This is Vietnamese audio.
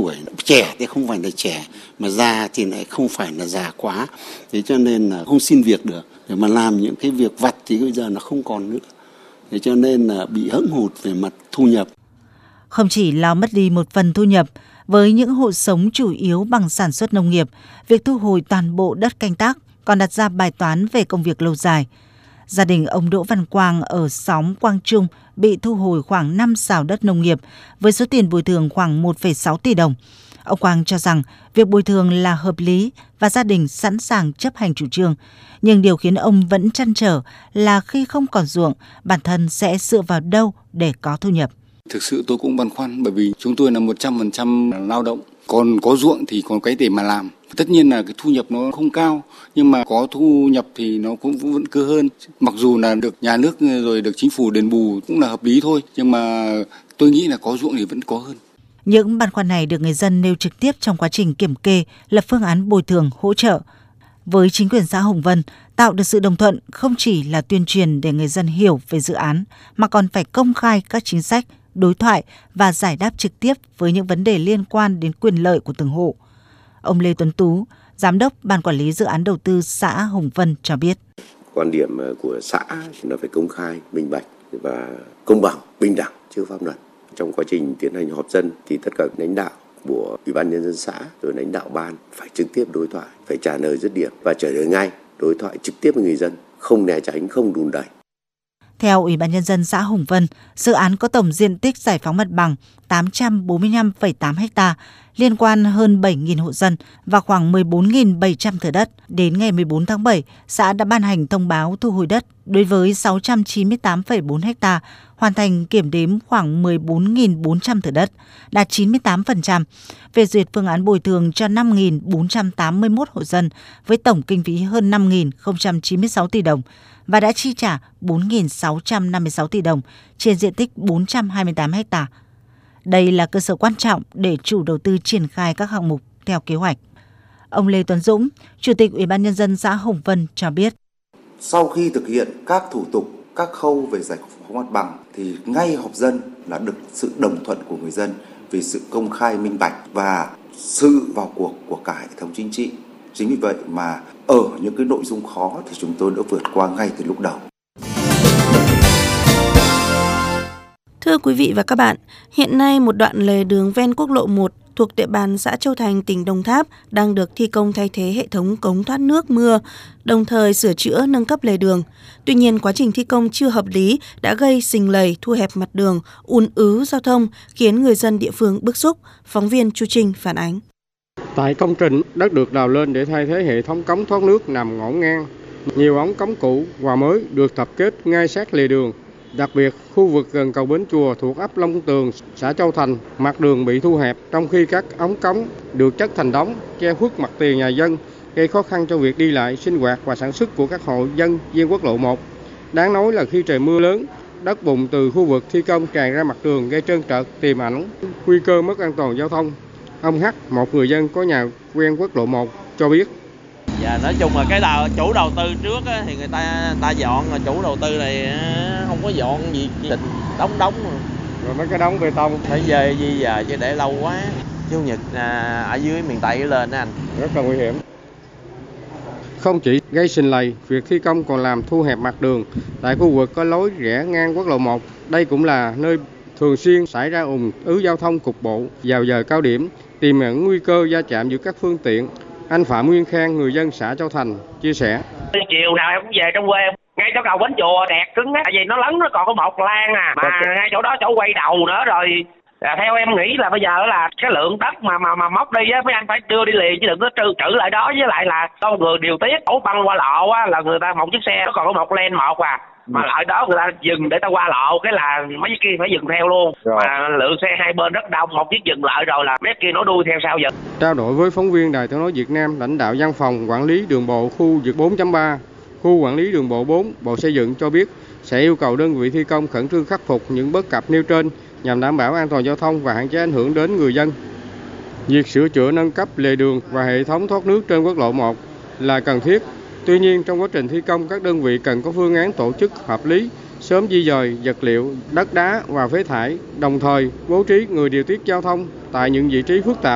tuổi, trẻ thì không phải là trẻ, mà già thì lại không phải là già quá. Thế cho nên là không xin việc được, để mà làm những cái việc vặt thì bây giờ nó không còn nữa. Thế cho nên là bị hẫng hụt về mặt thu nhập. Không chỉ lo mất đi một phần thu nhập, với những hộ sống chủ yếu bằng sản xuất nông nghiệp, việc thu hồi toàn bộ đất canh tác còn đặt ra bài toán về công việc lâu dài. Gia đình ông Đỗ Văn Quang ở xóm Quang Trung bị thu hồi khoảng 5 sào đất nông nghiệp với số tiền bồi thường khoảng 1,6 tỷ đồng. Ông Quang cho rằng việc bồi thường là hợp lý và gia đình sẵn sàng chấp hành chủ trương. Nhưng điều khiến ông vẫn trăn trở là khi không còn ruộng, bản thân sẽ dựa vào đâu để có thu nhập. Thực sự tôi cũng băn khoăn bởi vì chúng tôi là 100% lao động. Còn có ruộng thì còn cái để mà làm. Tất nhiên là cái thu nhập nó không cao, nhưng mà có thu nhập thì nó cũng vẫn cơ hơn. Mặc dù là được nhà nước rồi được chính phủ đền bù cũng là hợp lý thôi, nhưng mà tôi nghĩ là có ruộng thì vẫn có hơn. Những băn khoăn này được người dân nêu trực tiếp trong quá trình kiểm kê, lập phương án bồi thường, hỗ trợ. Với chính quyền xã Hồng Vân, tạo được sự đồng thuận không chỉ là tuyên truyền để người dân hiểu về dự án, mà còn phải công khai các chính sách, đối thoại và giải đáp trực tiếp với những vấn đề liên quan đến quyền lợi của từng hộ. Ông Lê Tuấn Tú, Giám đốc Ban Quản lý Dự án Đầu tư xã Hồng Vân cho biết. Quan điểm của xã là phải công khai, minh bạch và công bằng, bình đẳng trước pháp luật. Trong quá trình tiến hành họp dân thì tất cả lãnh đạo của Ủy ban Nhân dân xã rồi lãnh đạo ban phải trực tiếp đối thoại, phải trả lời dứt điểm và trả lời ngay, đối thoại trực tiếp với người dân, không né tránh, không đùn đẩy. Theo Ủy ban Nhân dân xã Hồng Vân, dự án có tổng diện tích giải phóng mặt bằng 845,8 ha, liên quan hơn 7.000 hộ dân và khoảng 14.700 thửa đất. Đến ngày 14 tháng 7, xã đã ban hành thông báo thu hồi đất đối với 698,4 ha, hoàn thành kiểm đếm khoảng 14.400 thửa đất, đạt 98%, phê duyệt phương án bồi thường cho 5.481 hộ dân với tổng kinh phí hơn 5.096 tỷ đồng và đã chi trả 4.656 tỷ đồng trên diện tích 428 ha. Đây là cơ sở quan trọng để chủ đầu tư triển khai các hạng mục theo kế hoạch. Ông Lê Tuấn Dũng, Chủ tịch Ủy ban Nhân dân xã Hồng Vân cho biết. Sau khi thực hiện các thủ tục, các khâu về giải phóng mặt bằng thì ngay họp dân là được sự đồng thuận của người dân vì sự công khai minh bạch và sự vào cuộc của cả hệ thống chính trị. Chính vì vậy mà ở những cái nội dung khó thì chúng tôi đã vượt qua ngay từ lúc đầu. Thưa quý vị và các bạn, hiện nay một đoạn lề đường ven quốc lộ 1 thuộc địa bàn xã Châu Thành, tỉnh Đồng Tháp đang được thi công thay thế hệ thống cống thoát nước mưa, đồng thời sửa chữa nâng cấp lề đường. Tuy nhiên, quá trình thi công chưa hợp lý đã gây sình lầy, thu hẹp mặt đường, ùn ứ giao thông, khiến người dân địa phương bức xúc. Phóng viên Chu Trinh phản ánh. Tại công trình, đất được đào lên để thay thế hệ thống cống thoát nước nằm ngổn ngang. Nhiều ống cống cũ và mới được tập kết ngay sát lề đường. Đặc biệt, khu vực gần cầu Bến Chùa thuộc ấp Long Tường, xã Châu Thành, mặt đường bị thu hẹp, trong khi các ống cống được chất thành đống, che khuất mặt tiền nhà dân, gây khó khăn cho việc đi lại, sinh hoạt và sản xuất của các hộ dân ven quốc lộ 1. Đáng nói là khi trời mưa lớn, đất bùn từ khu vực thi công tràn ra mặt đường gây trơn trượt, tiềm ẩn nguy cơ mất an toàn giao thông. Ông H, một người dân có nhà ven quốc lộ 1, cho biết. Dạ, nói chung là cái chủ đầu tư trước á, thì người ta dọn, mà chủ đầu tư này không có dọn gì, đóng rồi mấy cái đống bê tông phải về di dời chứ để lâu quá. Chủ nhật ở dưới miền Tây lên đó anh, rất là nguy hiểm. Không chỉ gây sình lầy, việc thi công còn làm thu hẹp mặt đường tại khu vực có lối rẽ ngang quốc lộ 1. Đây cũng là nơi thường xuyên xảy ra ùn ứ giao thông cục bộ vào giờ cao điểm, tiềm ẩn nguy cơ va chạm giữa các phương tiện. Anh Phạm Nguyên Khang, người dân xã Châu Thành, chia sẻ. Chiều nào em cũng về trong quê, ngay chỗ cầu Bến Chùa đẹt cứng á, tại vì nó lấn nó còn có một lan mà ngay chỗ đó chỗ quay đầu nữa rồi. Theo em nghĩ là bây giờ là cái lượng đất mà móc đi á, mấy anh phải đưa đi liền chứ đừng có trữ lại đó, với lại là con người điều tiết đổ băng qua lộ á, là người ta một chiếc xe nó còn có một lane một mà lại đó người ta dừng để ta qua lộ cái là mấy chiếc kia phải dừng theo luôn. Rồi. Mà lượng xe hai bên rất đông, một chiếc dừng lại rồi là mấy kia nó đuôi theo sau dừng. Trao đổi với phóng viên Đài Tiếng nói Việt Nam, lãnh đạo văn phòng quản lý đường bộ khu vực 4.3, khu quản lý đường bộ 4, Bộ Xây dựng cho biết sẽ yêu cầu đơn vị thi công khẩn trương khắc phục những bất cập nêu trên nhằm đảm bảo an toàn giao thông và hạn chế ảnh hưởng đến người dân. Việc sửa chữa nâng cấp lề đường và hệ thống thoát nước trên quốc lộ 1 là cần thiết. Tuy nhiên, trong quá trình thi công, các đơn vị cần có phương án tổ chức hợp lý, sớm di dời vật liệu, đất đá và phế thải, đồng thời bố trí người điều tiết giao thông tại những vị trí phức tạp